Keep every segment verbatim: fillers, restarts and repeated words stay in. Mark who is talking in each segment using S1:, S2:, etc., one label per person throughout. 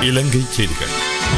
S1: இலங்கை செய்திகள்.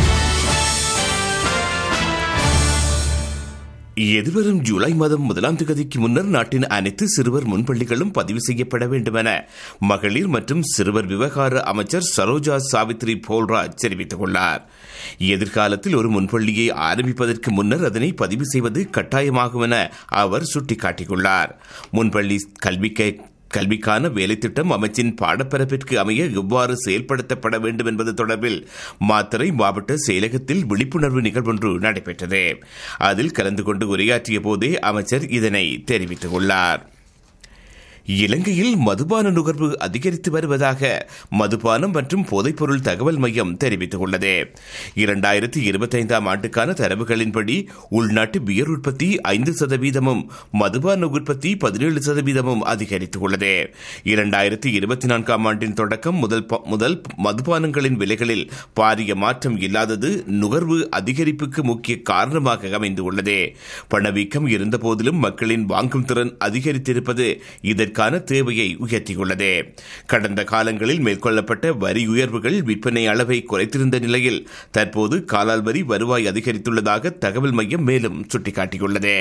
S1: எதிர்வரும் ஜூலை மாதம் முதலாம் தேதிக்கு முன்னர் நாட்டின் அனைத்து சிறுவர் முன்பள்ளிகளும் பதிவு செய்யப்பட வேண்டும் என மகளிர் மற்றும் சிறுவர் விவகார அமைச்சர் சரோஜா சாவித்ரி போல்ராஜ் தெரிவித்துள்ளார். எதிர்காலத்தில் ஒரு முன்பள்ளியை ஆரம்பிப்பதற்கு முன்னர் அதனை பதிவு செய்வது கட்டாயமாகும் என அவர் சுட்டிக்காட்டியுள்ளார். முன்பள்ளி கல்விக்கு கல்விக்கான வேலைத்திட்டம் அமைச்சின் பாடப்பரப்பிற்கு அமைய எவ்வாறு செயல்படுத்தப்பட வேண்டும் என்பது தொடர்பில் மாத்தறை மாவட்ட செயலகத்தில் விழிப்புணர்வு நிகழ்வொன்று நடைபெற்றது. அதில் கலந்து கொண்டு உரையாற்றிய போதே அமைச்சர் இதனை தெரிவித்துள்ளார். இலங்கையில் மதுபான நுகர்வு அதிகரித்து வருவதாக மதுபானம் மற்றும் போதைப்பொருள் தகவல் மையம் தெரிவித்துள்ளது. இரண்டாயிரத்தி இருபத்தி ஐந்தாம் ஆண்டுக்கான தரவுகளின்படி உள்நாட்டு பியர் உற்பத்தி ஐந்து சதவீதமும் மதுபான உற்பத்தி பதினேழு சதவீதமும் அதிகரித்துள்ளது. இரண்டாயிரத்தி இருபத்தி நான்காம் ஆண்டின் தொடக்கம் முதல் முதல் மதுபானங்களின் விலைகளில் பாரிய மாற்றம் இல்லாதது நுகர்வு அதிகரிப்புக்கு முக்கிய காரணமாக அமைந்துள்ளது. பணவீக்கம் இருந்தபோதிலும் மக்களின் வாங்கும் திறன் அதிகரித்திருப்பது இதற்கு தேவையை உயர்த்தியுள்ளது. கடந்த காலங்களில் மேற்கொள்ளப்பட்ட வரி உயர்வுகள் விற்பனை அளவை குறைத்திருந்த நிலையில் தற்போது காலால் வரி வருவாய் அதிகரித்துள்ளதாக தகவல் மையம் மேலும் சுட்டிக்காட்டியுள்ளது.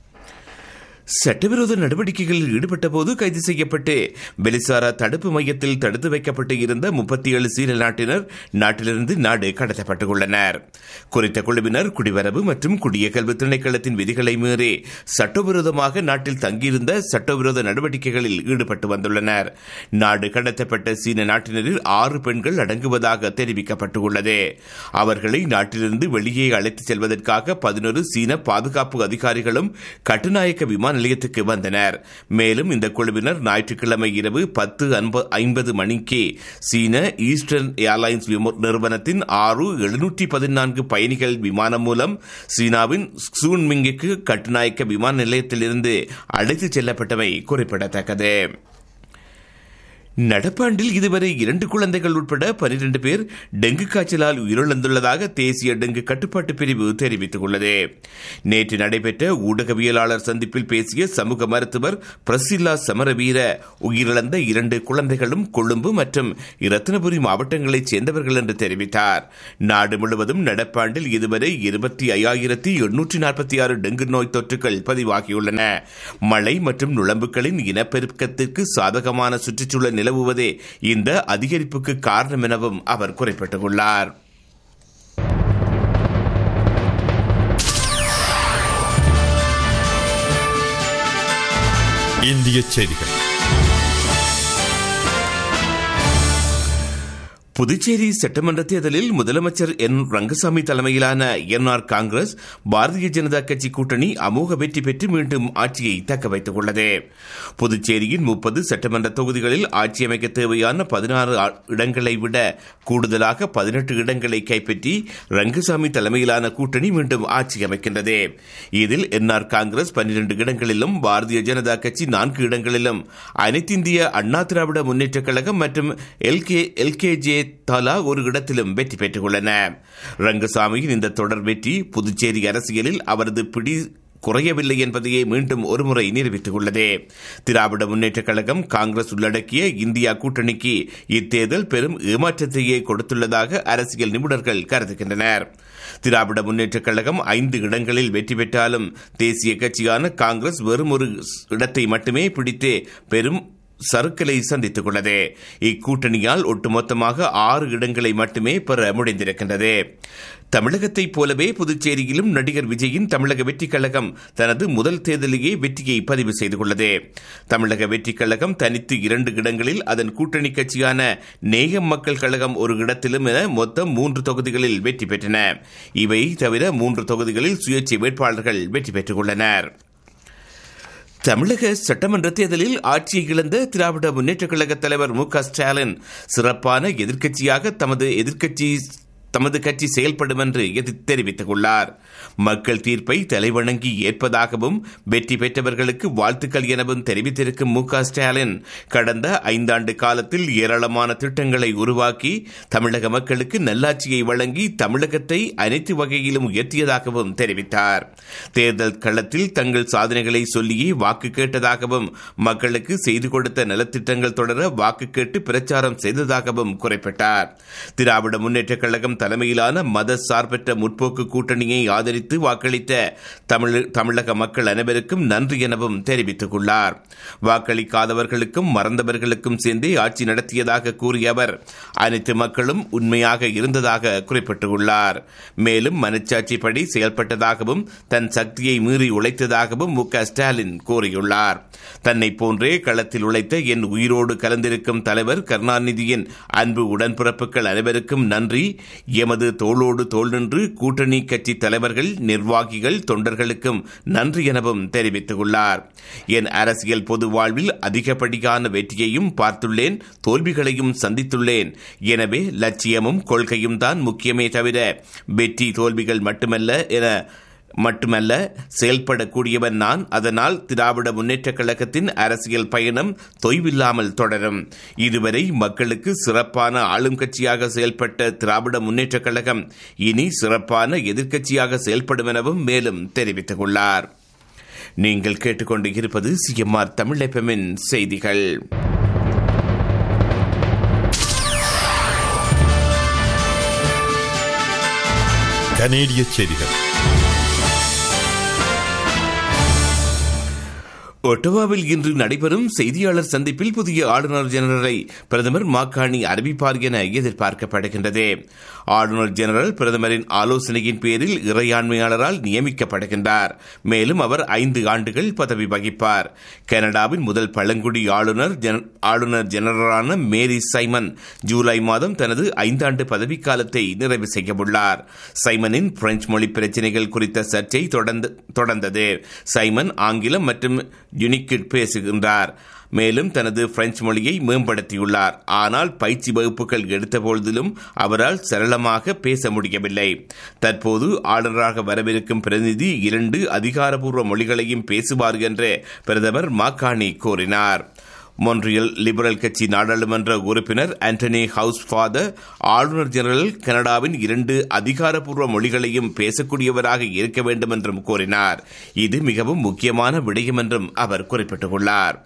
S1: சட்டவிரோத நடவடிக்கைகளில் ஈடுபட்ட போது கைது செய்யப்பட்டு வெளிசாரா தடுப்பு மையத்தில் தடுத்து வைக்கப்பட்டு இருந்த முப்பத்தி ஏழு சீன நாட்டினர் நாட்டிலிருந்து நாடு கடத்தப்பட்டுள்ளனர். குறித்த குழுவினர் குடிவரவு மற்றும் குடியகல்வு திணைக்களத்தின் விதிகளை மீறி சட்டவிரோதமாக நாட்டில் தங்கியிருந்த சட்டவிரோத நடவடிக்கைகளில் ஈடுபட்டு வந்துள்ளனர். நாடு கடத்தப்பட்ட சீன நாட்டினரில் ஆறு பெண்கள் அடங்குவதாக தெரிவிக்கப்பட்டுள்ளது. அவர்களை நாட்டிலிருந்து வெளியே அழைத்துச் செல்வதற்காக பதினொரு சீன பாதுகாப்பு அதிகாரிகளும் கட்டுநாயக்க விமான நிலையத்துக்கு வந்தனர். மேலும் இந்த குழுவினர் ஞாயிற்றுக்கிழமை இரவு பத்து ஐம்பது மணிக்கு சீன ஈஸ்டர்ன் ஏர்லைன்ஸ் நிறுவனத்தின் ஆறு எழுநூற்றி பதினான்கு பயணிகள் விமானம் மூலம் சீனாவின் சூன்மிங்குக்கு கட்டுநாயக்க விமான நிலையத்திலிருந்து அழைத்துச் செல்லப்பட்டவை குறிப்பிடத்தக்கது. நடப்பாண்டில் இதுவரை இரண்டு குழந்தைகள் உட்பட பனிரண்டு பேர் டெங்கு காய்ச்சலால் உயிரிழந்துள்ளதாக தேசிய டெங்கு கட்டுப்பாட்டு பிரிவு தெரிவித்துள்ளது. நேற்று நடைபெற்ற ஊடகவியலாளர் சந்திப்பில் பேசிய சமூக மருத்துவர் பிரசில்லா சமரவீர உயிரிழந்த இரண்டு குழந்தைகளும் கொழும்பு மற்றும் இரத்தினபுரி மாவட்டங்களைச் சேர்ந்தவர்கள் என்று தெரிவித்தார். நாடு முழுவதும் நடப்பாண்டில் இதுவரை இருபத்தி ஐயாயிரத்தி எண்ணூற்றி நாற்பத்தி ஆறு டெங்கு நோய் தொற்றுகள் பதிவாகியுள்ளன. மழை மற்றும் நுழம்புகளின் இனப்பெருக்கத்திற்கு சாதகமான சுற்றுச்சூழல் நிலவுவதே இந்த அதிகரிப்புக்கு காரணம் எனவும் அவர் குறிப்பிட்டுள்ளார். இந்திய செய்திகள்.
S2: புதுச்சேரி சட்டமன்ற தேர்தலில் முதலமைச்சர் என் ரங்கசாமி தலைமையிலான என்ஆர் காங்கிரஸ் பாரதிய ஜனதா கட்சி கூட்டணி அமோக வெற்றி பெற்று மீண்டும் ஆட்சியை தக்க வைத்துக் உள்ளது. புதுச்சேரியின் முப்பது சட்டமன்ற தொகுதிகளில் ஆட்சி அமைக்க தேவையான பதினாறு இடங்களை விட கூடுதலாக பதினெட்டு இடங்களை கைப்பற்றி ரங்கசாமி தலைமையிலான கூட்டணி மீண்டும் ஆட்சி அமைக்கின்றது. இதில் என்ஆர் காங்கிரஸ் பன்னிரண்டு இடங்களிலும் பாரதிய ஜனதா கட்சி நான்கு இடங்களிலும் அனைத்திந்திய அண்ணா திராவிட முன்னேற்றக் கழகம் மற்றும் எல்கே எல்கேஜே தலா ஒரு இடத்திலும் வெற்றி பெற்றுள்ளன. ரங்கசாமியின் இந்த தொடர் வெற்றி புதுச்சேரி அரசியலில் அவரது பிடி குறையவில்லை என்பதையே மீண்டும் ஒருமுறை நிரூபித்துள்ளது. திராவிட முன்னேற்றக் கழகம் காங்கிரஸ் உள்ளடக்கிய இந்தியா கூட்டணிக்கு இத்தேர்தல் பெரும் ஏமாற்றத்தையே கொடுத்துள்ளதாக அரசியல் நிபுணர்கள் கருதுகின்றனர். திராவிட முன்னேற்றக் கழகம் ஐந்து இடங்களில் வெற்றி பெற்றாலும் தேசிய கட்சியான காங்கிரஸ் வெறும் ஒரு இடத்தை மட்டுமே பிடித்து பெரும் சறுக்கலை சந்தித்துக் கொண்டது. இக்கூட்டணியால் ஒட்டுமொத்தமாக ஆறு இடங்களை மட்டுமே பெற முடிந்திருக்கின்றது. தமிழகத்தைப் போலவே புதுச்சேரியிலும் நடிகர் விஜயின் தமிழக வெற்றிக் கழகம் தனது முதல் தேர்தலிலேயே வெற்றியை பதிவு செய்துள்ளது. தமிழக வெற்றிக் கழகம் தனித்து இரண்டு இடங்களில், அதன் கூட்டணி கட்சியான நேயம் மக்கள் கழகம் ஒரு இடத்திலும் என மொத்தம் மூன்று தொகுதிகளில் வெற்றி பெற்றன. இவை தவிர மூன்று தொகுதிகளில் சுயேட்சை வேட்பாளர்கள் வெற்றி பெற்றுள்ளனர். தமிழக சட்டமன்ற தேர்தலில் ஆட்சியை இழந்த திராவிட முன்னேற்றக் கழக தலைவர் மு க ஸ்டாலின் சிறப்பான எதிர்க்கட்சியாக தமது எதிர்க்கட்சி தமது கட்சி செயல்படும் என்று தெரிவித்துள்ளார். மக்கள் தீர்ப்பை தலைவணங்கி ஏற்பதாகவும் வெற்றி பெற்றவர்களுக்கு வாழ்த்துக்கள் எனவும் தெரிவித்திருக்கும் மு க ஸ்டாலின் கடந்த ஐந்தாண்டு காலத்தில் ஏராளமான திட்டங்களை உருவாக்கி தமிழக மக்களுக்கு நல்லாட்சியை வழங்கி தமிழகத்தை அனைத்து வகையிலும் உயர்த்தியதாகவும் தெரிவித்தார். தேர்தல் களத்தில் தங்கள் சாதனைகளை சொல்லியே வாக்கு கேட்டதாகவும் மக்களுக்கு செய்து கொடுத்த நலத்திட்டங்கள் தொடர வாக்கு கேட்டு பிரச்சாரம் செய்ததாகவும் குறிப்பிட்டார். திராவிட முன்னேற்ற கழகம் தலைமையிலான மத சார்பற்ற முற்போக்கு கூட்டணியை ஆதரித்து வாக்களித்த தமிழக மக்கள் அனைவருக்கும் நன்றி எனவும் தெரிவித்துள்ளார். வாக்களிக்காதவர்களுக்கும் மறந்தவர்களுக்கும் சேர்ந்தே ஆட்சி நடத்தியதாக கூறிய அவர் அனைத்து மக்களும் உண்மையாக இருந்ததாக குறிப்பிட்டுள்ளார். மேலும் மனச்சாட்சிப்படி செயல்பட்டதாகவும் தன் சக்தியை மீறி உழைத்ததாகவும் மு க ஸ்டாலின் கூறியுள்ளார். தன்னை போன்றே களத்தில் உழைத்த என் உயிரோடு கலந்திருக்கும் தலைவர் கருணாநிதியின் அன்பு உடன்பிறப்புகள் அனைவருக்கும் நன்றி. எமது தோளோடு தோள் நின்று கூட்டணி கட்சி தலைவர்கள், நிர்வாகிகள், தொண்டர்களுக்கும் நன்றி எனவும் தெரிவித்துள்ளார். என் அரசியல் பொது வாழ்வில் அதிகப்படியான வெற்றியையும் பார்த்துள்ளேன், தோல்விகளையும் சந்தித்துள்ளேன். எனவே லட்சியமும் கொள்கையும் தான் முக்கியமே தவிர வெற்றி தோல்விகள் மட்டுமல்ல என மட்டுமல்ல செயல்படக்கூடியவன் நான். அதனால் திராவிட முன்னேற்ற கழகத்தின் அரசியல் பயணம் தொய்வில்லாமல் தொடரும். இதுவரை மக்களுக்கு சிறப்பான ஆளும் கட்சியாக செயல்பட்ட திராவிட முன்னேற்ற கழகம் இனி சிறப்பான எதிர்க்கட்சியாக செயல்படும் எனவும் மேலும் தெரிவித்துள்ளார். நீங்கள் கேட்டுக்கொண்டு இருப்பது சிஎம்ஆர் தமிழ் எஃப்எம்மின் செய்திகள்.
S3: கனேடிய செய்திகள்.
S2: ஒட்டோவாவில் இன்று நடைபெறும் செய்தியாளர் சந்திப்பில் புதிய ஆளுநர் ஜெனரலை பிரதமர் மாக்காணி அறிவிப்பார் என எதிர்பார்க்கப்படுகின்றது. ஆளுநர் ஜெனரல் பிரதமரின் ஆலோசனையின் பேரில் இறையாண்மையாளரால் நியமிக்கப்படுகின்றார். மேலும் அவர் ஐந்து ஆண்டுகள் பதவி வகிப்பார். கனடாவின் முதல் பழங்குடி ஆளுநர் ஆளுநர் ஜெனரலான மேரி சைமன் ஜூலை மாதம் தனது ஐந்தாண்டு பதவிக்காலத்தை நிறைவு செய்யவுள்ளார். சைமனின் பிரெஞ்சு மொழி பிரச்சினைகள் குறித்த சர்ச்சை தொடர்ந்தது. சைமன் ஆங்கிலம் மற்றும் யுனிக்கிட் பேசுகின்றார். மேலும் தனது பிரெஞ்சு மொழியை மேம்படுத்தியுள்ளார். ஆனால் பயிற்சி வகுப்புகள் எடுத்தபோதிலும் அவரால் சரளமாக பேச முடியவில்லை. தற்போது ஆளுநராக வரவிருக்கும் பிரதிநிதி இரண்டு அதிகாரப்பூர்வ மொழிகளையும் பேசுவார் என்று பிரதமர் மாக்காணி கூறினார். மொன்றியல் லிபரல் கட்சி நாடாளுமன்ற உறுப்பினர் ஆண்டனி ஹவுஸ்ஃபாதர் ஆளுநர் ஜெனரல் கனடாவின் இரண்டு அதிகாரப்பூர்வ மொழிகளையும் பேசக்கூடியவராக இருக்க வேண்டும் என்றும் கூறினார். இது மிகவும் முக்கியமான விடயம் என்றும் அவர் குறிப்பிட்டுள்ளார்.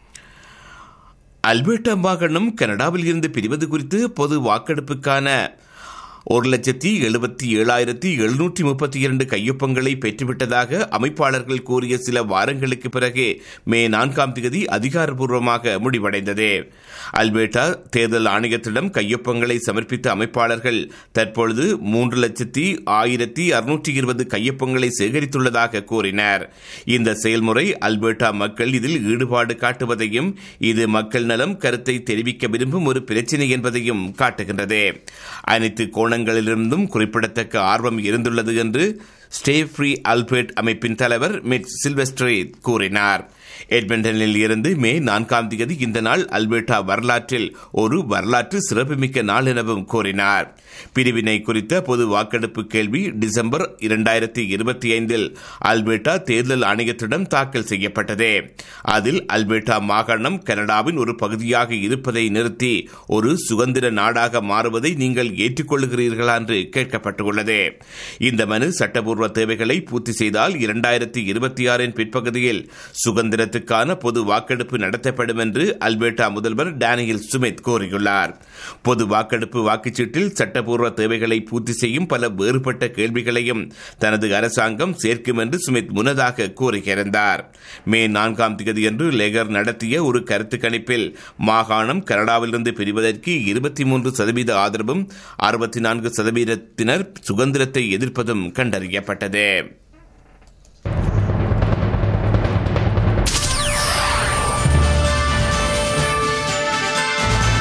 S2: அல்பர்டா மாகாணம் கனடாவில் இருந்து பிரிவது குறித்து பொது வாக்கெடுப்புக்கான ஒரு லட்சத்தி எழுபத்தி ஏழாயிரத்தி எழுநூற்றி முப்பத்தி இரண்டு கையொப்பங்களை பெற்றுவிட்டதாக அமைப்பாளர்கள் கூறிய சில வாரங்களுக்கு பிறகு மே நான்காம் தேதி அதிகாரப்பூர்வமாக முடிவடைந்தது. அல்பர்டா தேர்தல் ஆணையத்திடம் கையொப்பங்களை சமர்ப்பித்த அமைப்பாளர்கள் தற்பொழுது மூன்று லட்சத்தி ஆயிரத்தி அறுநூற்றி இருபது கையொப்பங்களை சேகரித்துள்ளதாக கூறினர். இந்த செயல்முறை அல்பர்டா மக்கள் இதில் ஈடுபாடு காட்டுவதையும் இது மக்கள் நலம் கருத்தை தெரிவிக்க விரும்பும் ஒரு பிரச்சினை என்பதையும் காட்டுகின்றது. அனைத்து கோணங்களிலிருந்தும் குறிப்பிடத்தக்க ஆர்வம் இருந்துள்ளது என்று ஸ்டே ஃப்ரீ அல்பர்ட் அமைப்பின் தலைவர் மிட் சில்வெஸ்ட்ரே கூறினார். எட்மண்டனில் இருந்து மே நான்காம் தேதி இந்த நாள் அல்பர்டா வரலாற்றில் ஒரு வரலாற்று சிறப்புமிக்க நாள் எனவும் கூறினார். பிரிவினை குறித்த பொது வாக்கெடுப்பு கேள்வி டிசம்பர் இரண்டாயிரத்தி இருபத்தி ஐந்தில் அல்பர்டா தேர்தல் ஆணையத்திடம் தாக்கல் செய்யப்பட்டது. அதில் அல்பர்டா மாகாணம் கனடாவின் ஒரு பகுதியாக இருப்பதை நிறுத்தி ஒரு சுதந்திர நாடாக மாறுவதை நீங்கள் ஏற்றுக்கொள்கிறீர்களா என்று கேட்கப்பட்டுள்ளது. இந்த மனு சட்டப்பூர்வ தேவைகளை பூர்த்தி செய்தால் இரண்டாயிரத்தி இருபத்தி ஆறின் பிற்பகுதியில் சுதந்திரத்துக்கான பொது வாக்கெடுப்பு நடத்தப்படும் என்று அல்பர்டா முதல்வர் டேனியல் சுமித் கூறியுள்ளார். பொது வாக்கெடுப்பு வாக்குச்சீட்டில் சட்டப்பூர்வ தேவைகளை பூர்த்தி செய்யும் பல வேறுபட்ட கேள்விகளையும் தனது அரசாங்கம் சேர்க்கும் என்று சுமித் முன்னதாக கூறியிருந்தார். மே நான்காம் தேதியன்று லேகர் நடத்திய ஒரு கருத்து கணிப்பில் மாகாணம் கனடாவிலிருந்து பிரிவதற்கு இருபத்தி மூன்று சதவீத ஆதரவும் அறுபத்தி நான்கு சதவீதத்தினர் சுதந்திரத்தை எதிர்ப்பதும் கண்டறியப்பட்டது.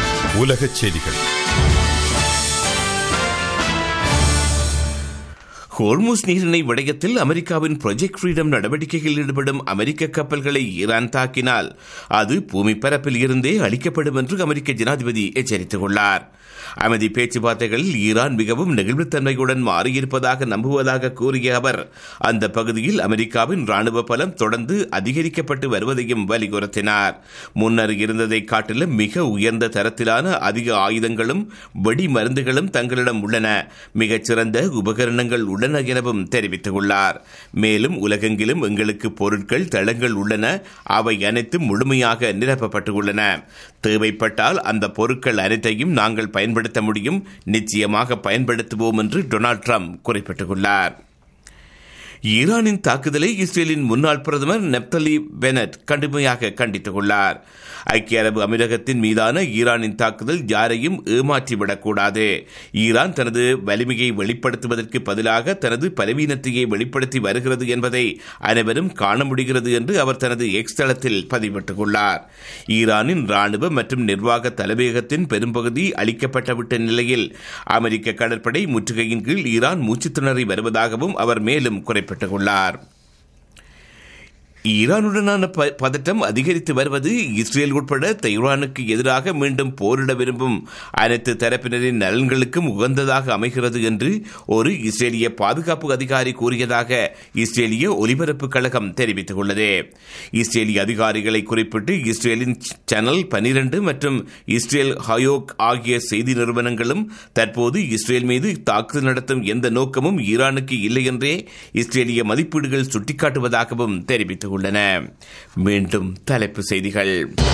S3: உலகச் செய்திகள்.
S2: ஹோர்முஸ் நீரிணை விடயத்தில் அமெரிக்காவின் ப்ராஜெக்ட் ஃப்ரீடம் நடவடிக்கைகளில் ஈடுபடும் அமெரிக்க கப்பல்களை ஈரான் தாக்கினால் அது பூமி பரப்பில் இருந்தே அழிக்கப்படும் என்று அமெரிக்க ஜனாதிபதி எச்சரித்துள்ளார். அமைதி பேச்சுவார்த்தைகளில் ஈரான் மிகவும் நெகிழ்வுத்தன்மையுடன் மாறியிருப்பதாக நம்புவதாக கூறிய அவர் அந்த பகுதியில் அமெரிக்காவின் ராணுவ பலம் தொடர்ந்து அதிகரிக்கப்பட்டு வருவதையும் வலியுறுத்தினார். முன்னர் இருந்ததை காட்டிலும் மிக உயர்ந்த தரத்திலான அதிக ஆயுதங்களும் வெடி மருந்துகளும் தங்களிடம் உள்ளன, மிகச்சிறந்த உபகரணங்கள் உள்ளன எனவும் தெரிவித்துள்ளார். மேலும் உலகெங்கிலும் எங்களுக்கு பொருட்கள் தளங்கள் உள்ளன, அவை அனைத்தும் முழுமையாக நிரப்பப்பட்டுள்ளன. தேவைப்பட்டால் அந்த பொருட்கள் அனைத்தையும் நாங்கள் பயன்படுத்த முடியும், நிச்சயமாக பயன்படுத்துவோம் என்று டொனால்ட் ட்ரம்ப் குறிப்பிட்டுள்ளார். ஈரானின் தாக்குதலை இஸ்ரேலின் முன்னாள் பிரதமர் நெப்தலி பெனட் கடுமையாக கண்டித்துள்ளார். ஐக்கிய அரபு அமீரகத்தின் மீதான ஈரானின் தாக்குதல் யாரையும் ஏமாற்றிவிடக்கூடாது. ஈரான் தனது வலிமையை வெளிப்படுத்துவதற்கு பதிலாக தனது பலவீனத்தையே வெளிப்படுத்தி வருகிறது என்பதை அனைவரும் காண முடிகிறது என்று அவர் தனது எக்ஸ் தளத்தில் பதிவிட்டுள்ளார். ஈரானின் ராணுவ மற்றும் நிர்வாக தலைமையகத்தின் பெரும்பகுதி அளிக்கப்பட்டுவிட்ட நிலையில் அமெரிக்க கடற்படை முற்றுகையின் கீழ் ஈரான் மூச்சு திணறி வருவதாகவும் அவர் மேலும் குறிப்பிட்டார். ஈரானுடனான பதட்டம் அதிகரித்து வருவது இஸ்ரேல் உட்பட தெஹ்ரானுக்கு எதிராக மீண்டும் போரிட விரும்பும் அனைத்து தரப்பினரின் நலன்களுக்கும் உகந்ததாக அமைகிறது என்று ஒரு இஸ்ரேலிய பாதுகாப்பு அதிகாரி கூறியதாக இஸ்ரேலிய ஒலிபரப்பு கழகம் தெரிவித்துள்ளது. இஸ்ரேலிய அதிகாரிகளை குறிப்பிட்டு இஸ்ரேலின் சேனல் பனிரண்டு மற்றும் இஸ்ரேல் ஹயோக் ஆகிய செய்தி நிறுவனங்களும் தற்போது இஸ்ரேல் மீது தாக்குதல் நடத்தும் எந்த நோக்கமும் ஈரானுக்கு இல்லை என்றே இஸ்ரேலிய மதிப்பீடுகள் சுட்டிக்காட்டுவதாகவும் தெரிவித்துள்ளன. மீண்டும் தலைப்பு செய்திகள்.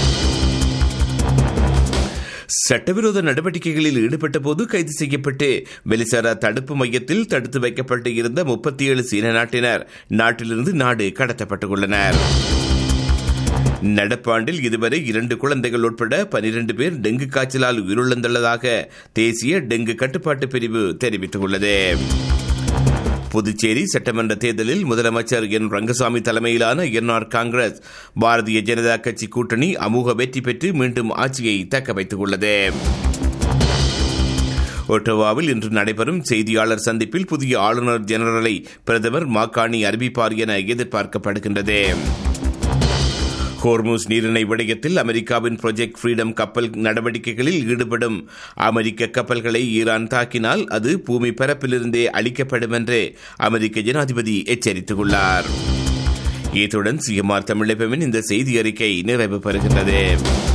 S2: சட்டவிரோத நடவடிக்கைகளில் ஈடுபட்ட போது கைது செய்யப்பட்டு வெளிசாரா தடுப்பு மையத்தில் தடுத்து வைக்கப்பட்டு இருந்த முப்பத்தி ஏழு சீன நாட்டினர் நாட்டிலிருந்து நாடு கடத்தப்பட்டுள்ளனர். நடப்பாண்டில் இதுவரை இரண்டு குழந்தைகள் உட்பட பனிரண்டு பேர் டெங்கு காய்ச்சலால் உயிரிழந்துள்ளதாக தேசிய டெங்கு கட்டுப்பாட்டு பிரிவு தெரிவித்துள்ளது. புதுச்சேரி சட்டமன்ற தேர்தலில் முதலமைச்சர் என் ரங்கசாமி தலைமையிலான என்ஆர் காங்கிரஸ் பாரதிய ஜனதா கட்சி கூட்டணி அமோக வெற்றி பெற்று மீண்டும் ஆட்சியை தக்க வைத்துள்ளது. ஒட்டோவாவில் இன்று நடைபெறும் செய்தியாளர் சந்திப்பில் புதிய ஆளுநர் ஜெனரலை பிரதமர் மாகாணி அறிவிப்பார் என எதிர்பார்க்கப்படுகின்றது. ஹோர்முஸ் நீரிணை விடயத்தில் அமெரிக்காவின் ப்ராஜெக்ட் ஃப்ரீடம் கப்பல் நடவடிக்கைகளில் ஈடுபடும் அமெரிக்க கப்பல்களை ஈரான் தாக்கினால் அது பூமி பரப்பிலிருந்தே அழிக்கப்படும் என்று அமெரிக்க ஜனாதிபதி எச்சரித்துள்ளார். இத்துடன் சிஎம்ஆர் தமிழ் எஃப்எம்மின் இந்த செய்தி அறிக்கை நிறைவு பெறுகிறது.